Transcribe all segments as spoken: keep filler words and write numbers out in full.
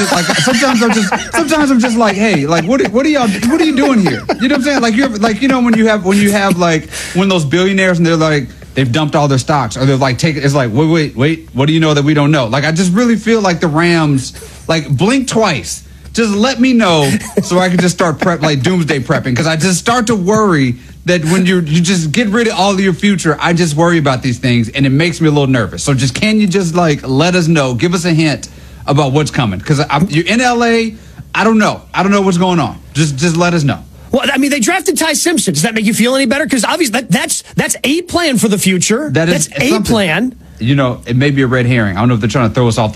Like sometimes I'm just sometimes I'm just like, hey, like what what are y'all what are you doing here? You know what I'm saying? Like you're like you know when you have when you have like when those billionaires and they're like they've dumped all their stocks or they're like take it's like wait wait wait what do you know that we don't know? Like I just really feel like the Rams like blink twice. Just let me know so I can just start prep like doomsday prepping because I just start to worry that when you you just get rid of all of your future, I just worry about these things and it makes me a little nervous. So just can you just like let us know, give us a hint about what's coming? Because you're in L A. I don't know. I don't know what's going on. Just just let us know. Well, I mean, they drafted Ty Simpson. Does that make you feel any better? Because obviously that, that's that's a plan for the future. That is that's a plan. You know, it may be a red herring. I don't know if they're trying to throw us off the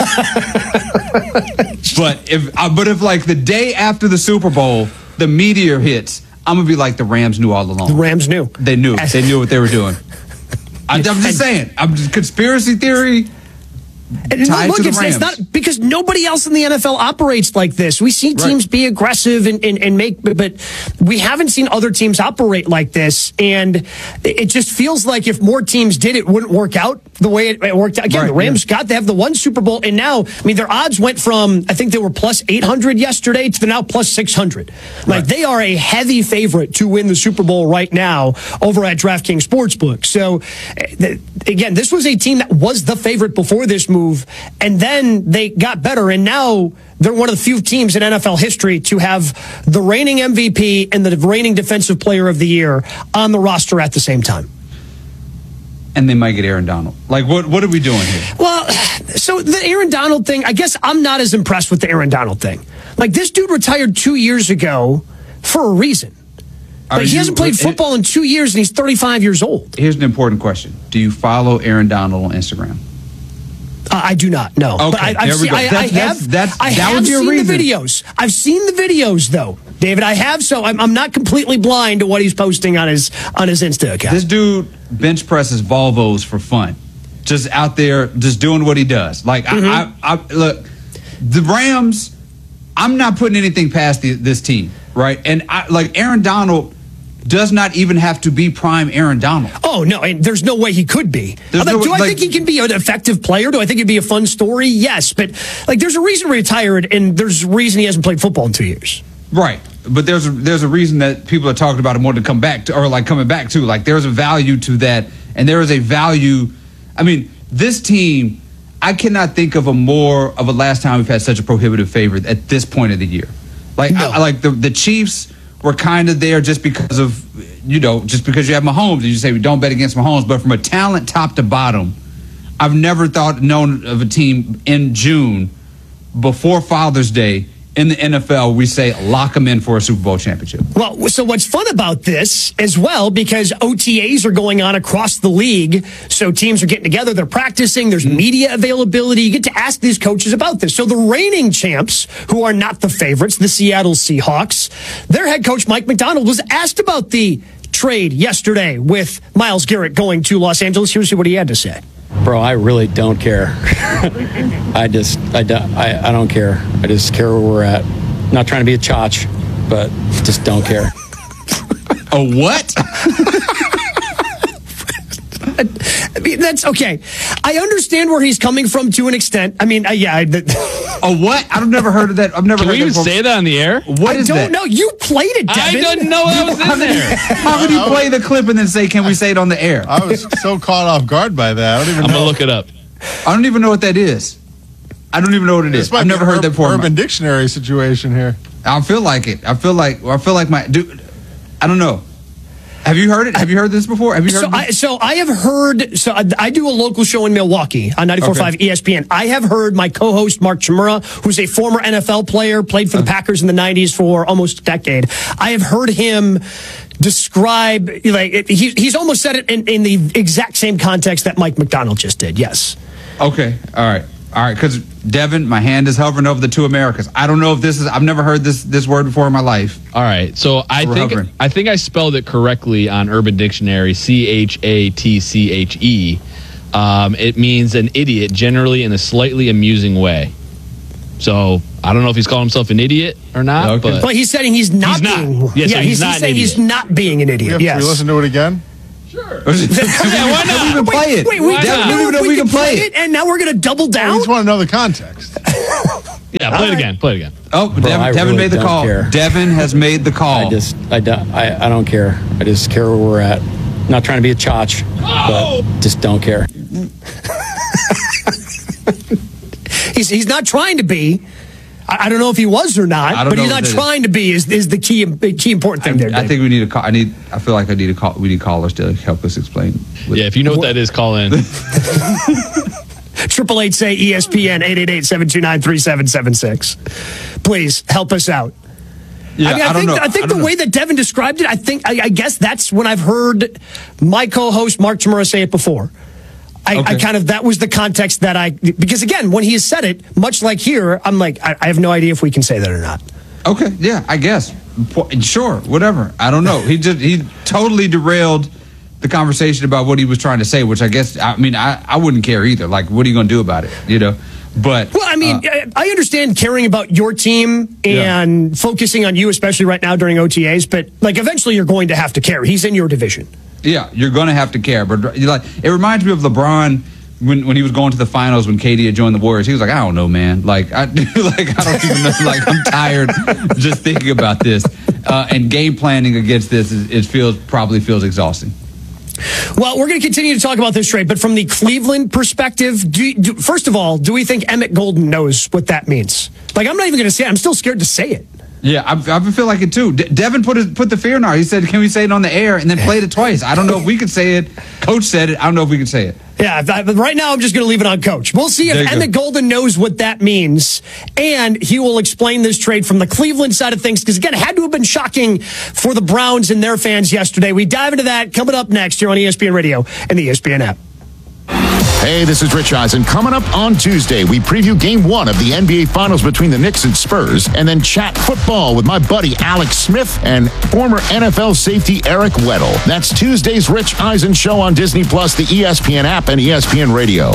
scent. But if uh, but if like the day after the Super Bowl, the meteor hits, I'm gonna be like the Rams knew all along. The Rams knew. They knew. They knew what they were doing. I, I'm just saying. I'm just conspiracy theory. And look, it's, it's not because nobody else in the N F L operates like this. We see teams right. be aggressive and, and, and make, but we haven't seen other teams operate like this. And it just feels like if more teams did, it wouldn't work out the way it, it worked out. Again, right, the Rams yeah. got to have the one Super Bowl. And now, I mean, their odds went from, I think they were plus eight hundred yesterday to now plus six hundred. Like right. they are a heavy favorite to win the Super Bowl right now over at DraftKings Sportsbook. So again, this was a team that was the favorite before this move. And then they got better, and now they're one of the few teams in N F L history to have the reigning M V P and the reigning Defensive Player of the Year on the roster at the same time. And they might get Aaron Donald. Like, what what are we doing here? Well, so the Aaron Donald thing, I guess I'm not as impressed with the Aaron Donald thing. Like, this dude retired two years ago for a reason. Like, he hasn't played football in two years, and he's thirty-five years old. Here's an important question. Do you follow Aaron Donald on Instagram? Uh, I do not, no. Okay, but I, I've there we seen, go. I, That's, I have, that's, that's, I that have would be a seen reason. the videos. I've seen the videos, though, David. I have, so I'm, I'm not completely blind to what he's posting on his on his Insta account. This dude bench presses Volvos for fun, just out there, just doing what he does. Like mm-hmm. I, I, I look, the Rams. I'm not putting anything past the, this team, right? And I, like Aaron Donald does not even have to be prime Aaron Donald. Oh, no, and there's no way he could be. Like, no, do I like, think he can be an effective player? Do I think it'd be a fun story? Yes, but like there's a reason he retired, and there's a reason he hasn't played football in two years. Right, but there's a, there's a reason that people are talking about him wanting to come back, to, or like coming back too. Like there's a value to that, and there is a value. I mean, this team, I cannot think of a more of a last time we've had such a prohibitive favorite at this point of the year. Like no. I, I like the the Chiefs were kind of there just because of, you know, just because you have Mahomes and you say we don't bet against Mahomes. But from a talent top to bottom, I've never thought known of a team in June before Father's Day in the N F L, we say lock them in for a Super Bowl championship. Well, so what's fun about this as well, because O T As are going on across the league, so teams are getting together, they're practicing, there's mm-hmm. media availability. You get to ask these coaches about this. So the reigning champs, who are not the favorites, the Seattle Seahawks, their head coach, Mike Macdonald, was asked about the trade yesterday with Myles Garrett going to Los Angeles. Here's what he had to say. Bro, I really don't care. I just, I, don't, I, I don't care. I just care where we're at. Not trying to be a chotch, but just don't care. A what? I mean, that's okay. I understand where he's coming from to an extent. I mean, uh, yeah. I, a what? I've never heard of that. I've never Can heard we even that say that on the air? What I is don't that? know. You played it, Devin. I didn't know that was in there. How could you play the clip and then say, can we say it on the air? I was so caught off guard by that. I don't even I'm know. going to look it up. I don't even know what that is. I don't even know what it is. I've never heard that before. Urban Dictionary situation here. I feel like it. I feel like I feel like my dude. I don't know. Have you heard it? Have you heard this before? Have you heard so, I, so I have heard, so I, I do a local show in Milwaukee on ninety-four point five okay. E S P N. I have heard my co-host Mark Chmura, who's a former N F L player, played for the Packers in the nineties for almost a decade. I have heard him describe, like, it, he, he's almost said it in, in the exact same context that Mike Macdonald just did, yes. Okay, all right. All right, because Devin, my hand is hovering over the two Americas. I don't know if this is. I've never heard this this word before in my life. All right, so I We're think hovering. I think I spelled it correctly on Urban Dictionary. C H A T C H E. Um, it means an idiot, generally in a slightly amusing way. So I don't know if he's calling himself an idiot or not. Okay. But, but he's saying he's not he's not. being. Yeah, so yeah, he's he's, not he's an saying idiot. he's not being an idiot. Can Yes. we listen to it again? Sure. yeah, why not? We even play it. Wait, we Devin, don't we know even if know we can play it. and now we're going to double I down. just want to know the context. Yeah, play All it right. again. Play it again. Oh, Bro, Devin, Devin really made the call. Care. Devin has made the call. I just, I don't, I, I don't care. I just care where we're at. I'm not trying to be a chotch, oh! but just don't care. he's he's not trying to be. I, I don't know if he was or not, but he's not trying is. to be. Is is the key key important thing I, there? Dave. I think we need a call. I need. I feel like I need a call. We need callers to help us explain. Yeah, if you know what that is, call in. Triple eight say E S P N eight eight eight seven two nine three seven seven six. Please help us out. Yeah, I mean, I, I think don't know. I think I the don't way know. that Devin described it, I think I, I guess that's when I've heard my co-host Mark Chmura say it before. I, okay. I kind of that was the context that I because again when he has said it, much like here, I'm like I, I have no idea if we can say that or not. Okay, yeah, I guess sure, whatever. I don't know. He just he totally derailed the conversation about what he was trying to say, which I guess, I mean, I, I wouldn't care either. Like, what are you going to do about it? You know? But. Well, I mean, uh, I understand caring about your team and yeah. focusing on you, especially right now during O T As, but like eventually you're going to have to care. He's in your division. Yeah, you're going to have to care. But like, it reminds me of LeBron when, when he was going to the finals when K D had joined the Warriors. He was like, I don't know, man. Like, I, like, I don't even know. Like, I'm tired just thinking about this. Uh, and game planning against this, is, it feels probably feels exhausting. Well, we're going to continue to talk about this trade, but from the Cleveland perspective, do, do, first of all, do we think Emmett Golden knows what that means? Like, I'm not even going to say it. I'm still scared to say it. Yeah, I, I feel like it too. De- Devin put his, put the fear in our. He said, "Can we say it on the air?" And then played it twice. I don't know if we could say it. Coach said it. I don't know if we could say it. Yeah, I, right now I'm just going to leave it on Coach. We'll see if Emmett go. Golden knows what that means, and he will explain this trade from the Cleveland side of things. Because again, it had to have been shocking for the Browns and their fans yesterday. We dive into that coming up next here on E S P N Radio and the E S P N app. Hey, this is Rich Eisen. Coming up on Tuesday, we preview game one of the N B A Finals between the Knicks and Spurs, and then chat football with my buddy Alex Smith and former N F L safety Eric Weddle. That's Tuesday's Rich Eisen Show on Disney Plus, the E S P N app, and E S P N Radio.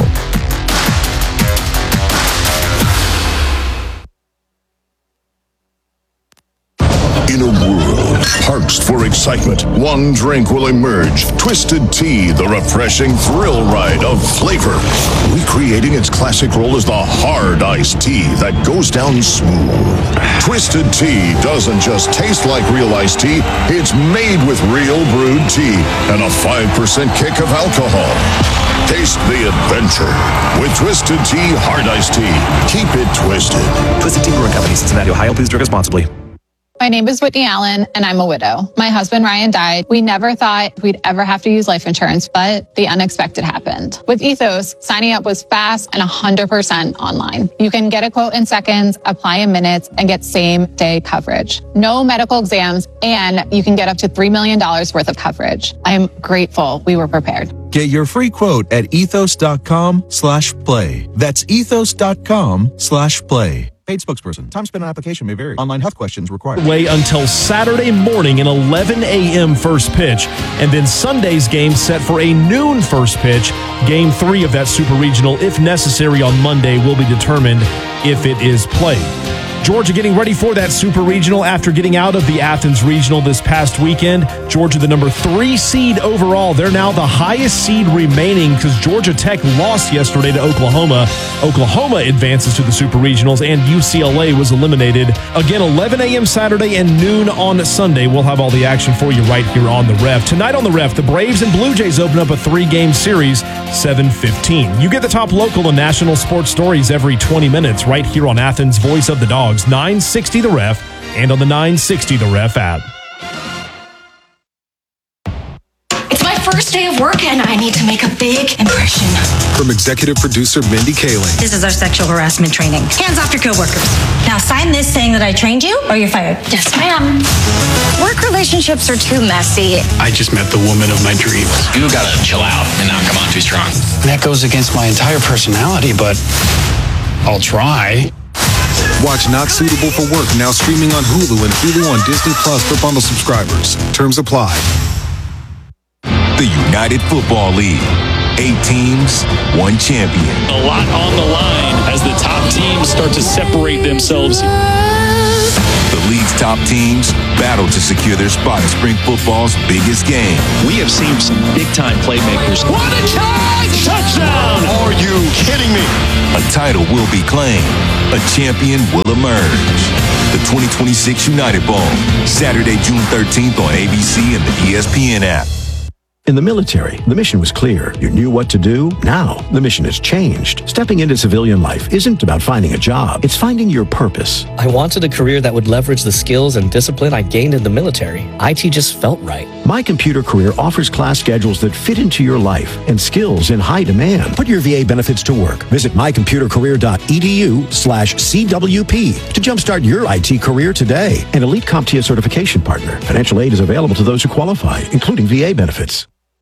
In a world parched for excitement, one drink will emerge. Twisted Tea, the refreshing thrill ride of flavor. Recreating its classic role as the hard iced tea that goes down smooth. Twisted Tea doesn't just taste like real iced tea, it's made with real brewed tea and a five percent kick of alcohol. Taste the adventure with Twisted Tea Hard Iced Tea. Keep it twisted. Twisted Tea Brewing Company, Cincinnati, Ohio. Please drink responsibly. My name is Whitney Allen, and I'm a widow. My husband, Ryan, died. We never thought we'd ever have to use life insurance, but the unexpected happened. With Ethos, signing up was fast and one hundred percent online. You can get a quote in seconds, apply in minutes, and get same-day coverage. No medical exams, and you can get up to three million dollars worth of coverage. I am grateful we were prepared. Get your free quote at ethos.com slash play. That's ethos.com slash play. Paid spokesperson. Time spent on application may vary. Online health questions required. Way until Saturday morning, an eleven a.m. first pitch, and then Sunday's game set for a noon first pitch. Game three of that Super Regional, if necessary on Monday, will be determined if it is played. Georgia getting ready for that Super Regional after getting out of the Athens Regional this past weekend. Georgia, the number three seed overall. They're now the highest seed remaining because Georgia Tech lost yesterday to Oklahoma. Oklahoma advances to the Super Regionals, and U C L A was eliminated. Again, eleven a.m. Saturday and noon on Sunday. We'll have all the action for you right here on The Ref. Tonight on The Ref, the Braves and Blue Jays open up a three-game series, seven fifteen. You get the top local and national sports stories every twenty minutes right here on Athens' Voice of the Dogs. nine sixty The Ref, and on the nine sixty The Ref app. It's my first day of work, and I need to make a big impression. From executive producer Mindy Kaling. This is our sexual harassment training. Hands off your coworkers. Now sign this saying that I trained you, or you're fired. Yes, ma'am. Work relationships are too messy. I just met the woman of my dreams. You gotta chill out and not come on too strong. That goes against my entire personality, but I'll try. Watch Not Suitable for Work now streaming on Hulu and Hulu on Disney Plus for bundle subscribers. Terms apply. The United Football League. Eight teams, one champion. A lot on the line as the top teams start to separate themselves. The league's top teams battle to secure their spot in spring football's biggest game. We have seen some big-time playmakers. What a charge! Touchdown! Are you kidding me? A title will be claimed. A champion will emerge. The twenty twenty-six United Bowl, Saturday, June thirteenth on A B C and the E S P N app. In the military, the mission was clear. You knew what to do. Now, the mission has changed. Stepping into civilian life isn't about finding a job. It's finding your purpose. I wanted a career that would leverage the skills and discipline I gained in the military. I T just felt right. My Computer Career offers class schedules that fit into your life and skills in high demand. Put your V A benefits to work. Visit mycomputercareer.edu slash CWP to jumpstart your I T career today. An Elite CompTIA certification partner. Financial aid is available to those who qualify, including V A benefits.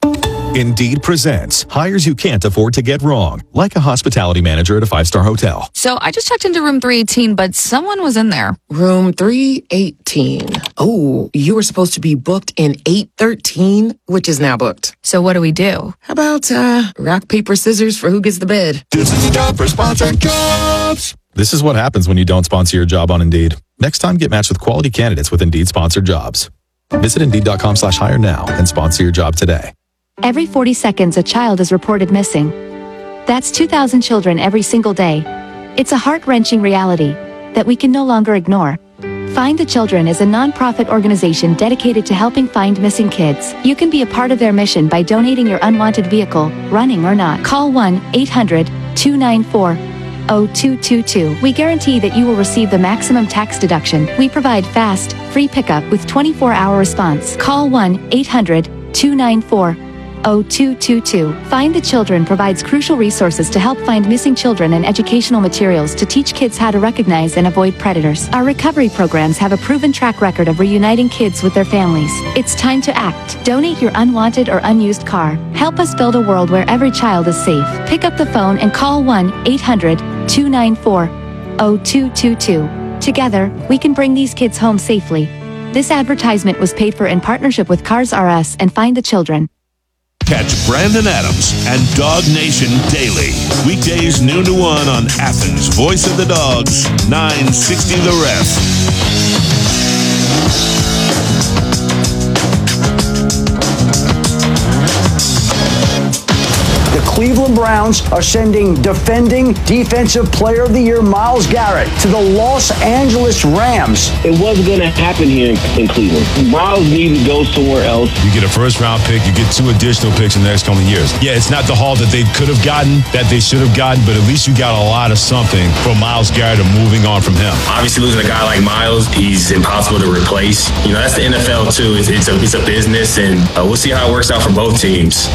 Indeed presents hires you can't afford to get wrong, like a hospitality manager at a five-star hotel. So I just checked into room three eighteen, but someone was in there. Room three eighteen. Oh, you were supposed to be booked in eight thirteen, which is now booked. So what do we do? How about uh, rock, paper, scissors for who gets the bed? This is the job for sponsored jobs. This is what happens when you don't sponsor your job on Indeed. Next time, get matched with quality candidates with Indeed sponsored jobs. Visit Indeed.com slash hire now and sponsor your job today. Every forty seconds, a child is reported missing. That's two thousand children every single day. It's a heart-wrenching reality that we can no longer ignore. Find the Children is a non-profit organization dedicated to helping find missing kids. You can be a part of their mission by donating your unwanted vehicle, running or not. Call one eight hundred two nine four zero two two two. We guarantee that you will receive the maximum tax deduction. We provide fast, free pickup with twenty-four hour response. Call one eight hundred two nine four zero two two two. Find the Children provides crucial resources to help find missing children and educational materials to teach kids how to recognize and avoid predators. Our recovery programs have a proven track record of reuniting kids with their families. It's time to act. Donate your unwanted or unused car. Help us build a world where every child is safe. Pick up the phone and call one eight hundred two nine four zero two two two. Together, we can bring these kids home safely. This advertisement was paid for in partnership with Cars R Us and Find the Children. Catch Brandon Adams and Dog Nation daily. Weekdays noon to one on Athens' Voice of the Dogs, nine sixty The Ref. The Cleveland Browns are sending defending Defensive Player of the Year Myles Garrett to the Los Angeles Rams. It wasn't going to happen here in, in Cleveland. Myles needed to go somewhere else. You get a first-round pick, you get two additional picks in the next couple of years. Yeah, it's not the haul that they could have gotten, that they should have gotten, but at least you got a lot of something from Myles Garrett and moving on from him. Obviously, losing a guy like Myles, he's impossible to replace. You know, that's the N F L, too. It's, it's, a, it's a business, and uh, we'll see how it works out for both teams.